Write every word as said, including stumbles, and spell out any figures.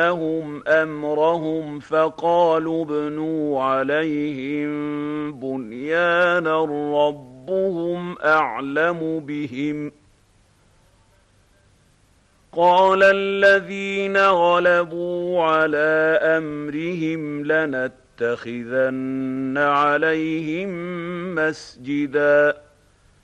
لهم أمرهم فقالوا ابنوا عليهم بنيانا ربهم أعلم بهم قال الذين غلبوا على أمرهم لنتخذن عليهم مسجدا